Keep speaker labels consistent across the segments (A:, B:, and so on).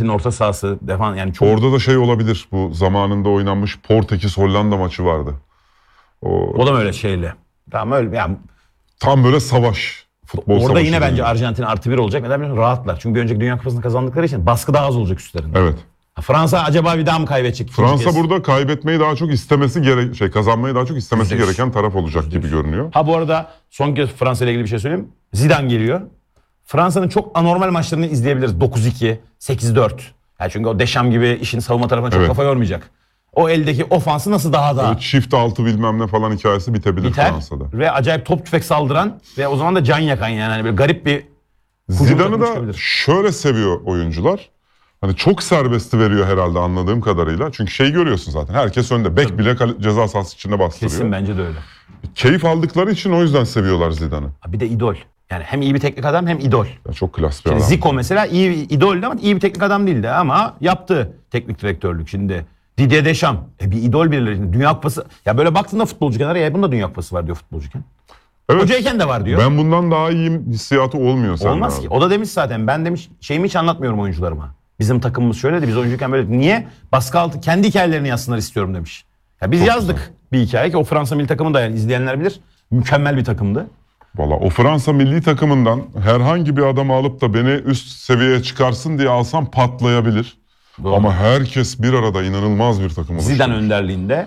A: Arjantin'in orta sahası defan yani çok...
B: Orada da şey olabilir, bu zamanında oynanmış Portekiz Hollanda maçı vardı.
A: O da mı öyle şeyle? Tamam öyle yani.
B: Tam böyle savaş. Futbol
A: orada
B: savaşı
A: yine bence
B: yani.
A: Arjantin +1 olacak. Neden biliyor musun? Rahatlar. Çünkü bir önceki Dünya Kupası'nı kazandıkları için baskı daha az olacak üstlerinde.
B: Evet.
A: Fransa acaba bir daha mı kaybedecek?
B: Fransa burada kaybetmeyi daha çok istemesi kazanmayı daha çok istemesi gereken taraf olacak gibi görünüyor.
A: Ha bu arada son kez Fransa ile ilgili bir şey söyleyeyim. Zidane geliyor. Fransa'nın çok anormal maçlarını izleyebiliriz. 9-2, 8-4. Yani çünkü o Deschamps gibi işin savunma tarafına çok kafa yormayacak. O eldeki ofansı nasıl daha
B: Evet, çift altı bilmem ne falan hikayesi bitebilir Fransa'da.
A: Ve acayip top tüfek saldıran ve o zaman da can yakan yani hani böyle garip bir...
B: Zidane'ı da şöyle seviyor oyuncular. Hani çok serbesti veriyor herhalde anladığım kadarıyla. Çünkü görüyorsun zaten. Herkes önde. Bek bile ceza sahası içinde bastırıyor.
A: Kesin bence de öyle.
B: Keyif aldıkları için o yüzden seviyorlar Zidane'ı.
A: Bir de idol. Yani hem iyi bir teknik adam hem idol.
B: Ya çok klas bir adam.
A: Zico mesela iyi bir idoldü ama iyi bir teknik adam değildi ama yaptı teknik direktörlük. Şimdi Didier Deschamps bir idol birileri. Şimdi Dünya Kupası ya böyle baktığında futbolcu kenara ya bunda Dünya Kupası var diyor futbolcuken.
B: Evet.
A: Hocayken de var diyor.
B: Ben bundan daha iyiyim hissiyatı olmuyor sende.
A: Olmaz ki. O da demiş zaten. Ben demiş şeyimi hiç anlatmıyorum oyuncularıma. Bizim takımımız şöyleydi. Biz oyuncuyken böyle. Niye? Baskı altı kendi hikayelerini yazsınlar istiyorum demiş. Ya biz
B: çok
A: yazdık
B: güzel
A: bir hikaye ki o Fransa milli takımı da yani izleyenler bilir. Mükemmel bir takımdı.
B: Valla o Fransa milli takımından herhangi bir adamı alıp da beni üst seviyeye çıkarsın diye alsam patlayabilir.
A: Doğru.
B: Ama herkes bir arada inanılmaz bir takım oluşturmuş.
A: Zidane önderliğinde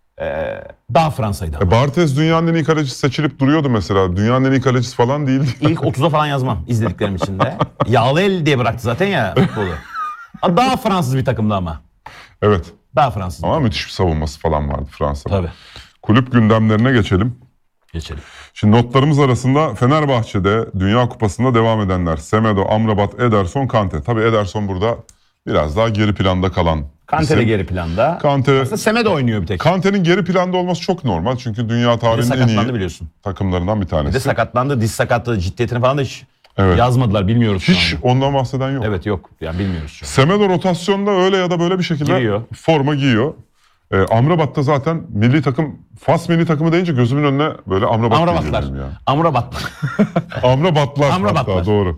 A: daha Fransa'ydı.
B: Barthez dünyanın en iyi kalecisi seçilip duruyordu mesela. Dünyanın en iyi kalecisi falan değildi.
A: İlk 30'a falan yazmam izlediklerim içinde. Yağlı el diye bıraktı zaten ya futbolu. Daha Fransız bir takımdı ama.
B: Evet.
A: Daha Fransız.
B: Ama müthiş bir savunması falan vardı Fransa'da.
A: Tabii.
B: Kulüp gündemlerine geçelim.
A: Geçelim.
B: Şimdi notlarımız arasında Fenerbahçe'de Dünya Kupası'nda devam edenler. Semedo, Amrabat, Ederson, Kante. Tabii Ederson burada biraz daha geri planda kalan.
A: Kante de geri planda.
B: Kante,
A: aslında Semedo oynuyor bir tek.
B: Kante'nin geri planda olması çok normal. Çünkü dünya tarihinin en iyi
A: biliyorsun.
B: takımlarından bir tanesi.
A: Bir de sakatlandı. Diz sakatlığı ciddiyetini falan da hiç
B: Evet.
A: yazmadılar. Bilmiyoruz şu
B: Hiç
A: anda.
B: ondan bahseden yok.
A: Evet yok. Yani bilmiyoruz şu an.
B: Semedo rotasyonda öyle ya da böyle bir şekilde
A: Giriyor.
B: forma giyiyor. Amrabat da zaten milli takım, Fas milli takımı deyince gözümün önüne böyle Amrabat
A: Amrabatlar.
B: geliyor benim ya.
A: Amrabatlar.
B: Amrabatlar
A: Amrabatlar.
B: hatta doğru.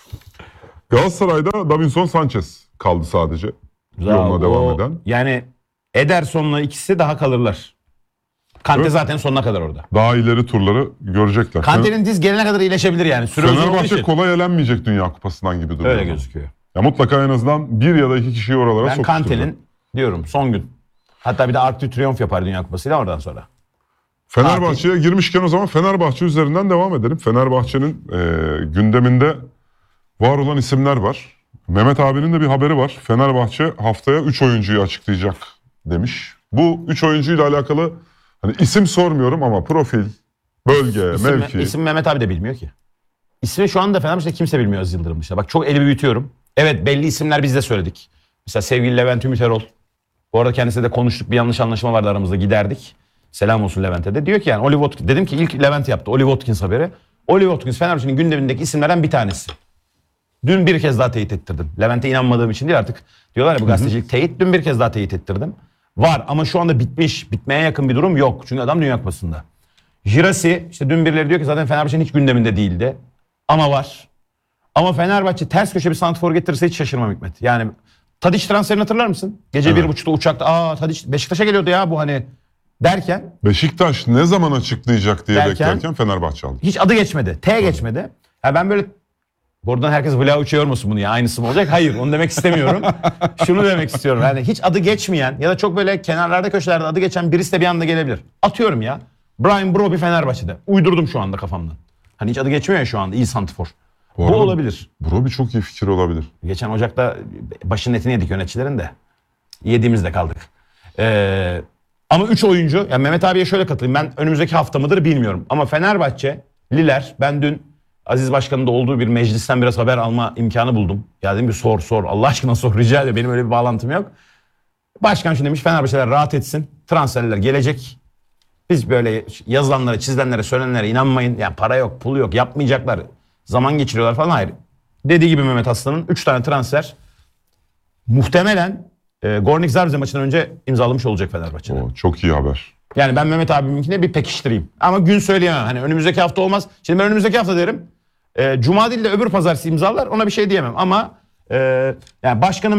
B: Galatasaray'da Davinson Sanchez kaldı sadece. Yoluna devam eden.
A: Yani Ederson'la ikisi daha kalırlar. Kante
B: Evet.
A: zaten sonuna kadar orada.
B: Daha ileri turları görecekler.
A: Kante'nin diz gelene kadar iyileşebilir yani. Süre uzun olduğu
B: Fenerbahçe
A: için.
B: kolay elenmeyecek Dünya Kupası'ndan gibi duruyor.
A: Öyle gözüküyor.
B: Ya mutlaka en azından bir ya da iki kişiyi oralara
A: Ben
B: sokuşturacak.
A: Kante'nin diyorum son gün. Hatta bir de Arc de Triomphe yapar Dünya Kupası'yla oradan sonra.
B: Fenerbahçe'ye girmişken o zaman Fenerbahçe üzerinden devam edelim. Fenerbahçe'nin gündeminde var olan isimler var. Mehmet abinin de bir haberi var. Fenerbahçe haftaya 3 oyuncuyu açıklayacak demiş. Bu 3 oyuncuyla alakalı hani isim sormuyorum ama profil, bölge, mevki.
A: İsim Mehmet abi de bilmiyor ki. İsmi şu anda Fenerbahçe'de kimse bilmiyor Aziz Yıldırım dışında. Bak çok eli büyütüyorum. Evet belli isimler biz de söyledik. Mesela sevgili Levent Ümit Erol. Bu arada kendisiyle de konuştuk. Bir yanlış anlaşma vardı aramızda, giderdik. Selam olsun Levent'e de. Diyor ki yani Oli Watkins. Dedim ki ilk Levent yaptı. Oli Watkins haberi. Oli Watkins Fenerbahçe'nin gündemindeki isimlerden bir tanesi. Dün bir kez daha teyit ettirdim. Levent'e inanmadığım için değil artık. Diyorlar ya bu gazetecilik teyit. Dün bir kez daha teyit ettirdim. Var ama şu anda bitmiş. Bitmeye yakın bir durum yok. Çünkü adam Dünya Kupası'nda. Jirasi işte dün birileri diyor ki zaten Fenerbahçe'nin hiç gündeminde değildi. Ama var. Ama Fenerbahçe ters köşe bir santrfor getirirse hiç şaşırmam Hikmet. Yani Tadiç transferini hatırlar mısın? Gece 1.30'da uçakta Tadiç Beşiktaş'a geliyordu ya bu hani derken.
B: Beşiktaş ne zaman açıklayacak diye
A: Derken,
B: beklerken Fenerbahçe aldı.
A: Hiç adı geçmedi. T geçmedi. Ya ben böyle buradan herkes Vlahovic'e yormasın bunu ya aynısı mı olacak? Hayır onu demek istemiyorum. Şunu demek istiyorum. Yani hiç adı geçmeyen ya da çok böyle kenarlarda köşelerde adı geçen birisi de bir anda gelebilir. Atıyorum ya. Brian Broby Fenerbahçe'de. Uydurdum şu anda kafamdan. Hani hiç adı geçmiyor ya şu anda iyi santrfor. Bu olabilir.
B: Broby çok iyi fikir olabilir.
A: Geçen Ocak'ta başının etini yedik yöneticilerin de. Yediğimizde kaldık. Ama 3 oyuncu. Yani Mehmet abiye şöyle katılayım. Ben önümüzdeki hafta mıdır bilmiyorum. Ama Fenerbahçeliler ben dün Aziz Başkan'ın da olduğu bir meclisten biraz haber alma imkanı buldum. Ya dedim bir sor. Allah aşkına sor rica ediyorum. Benim öyle bir bağlantım yok. Başkan şunu demiş. Fenerbahçeliler rahat etsin. Transferler gelecek. Biz böyle yazılanlara, çizilenlere, söylenenlere inanmayın. Yani para yok, pul yok. Yapmayacaklar. Zaman geçiriyorlar falan. Hayır. Dediği gibi Mehmet Aslan'ın 3 tane transfer muhtemelen Gornik Zabrze maçından önce imzalamış olacak Fenerbahçe'de.
B: Çok iyi haber.
A: Yani ben Mehmet abiminkine bir pekiştireyim. Ama gün söyleyemem. Hani önümüzdeki hafta olmaz. Şimdi ben önümüzdeki hafta derim. Cuma değil de öbür pazartesi imzalar. Ona bir şey diyemem. Ama yani başkanın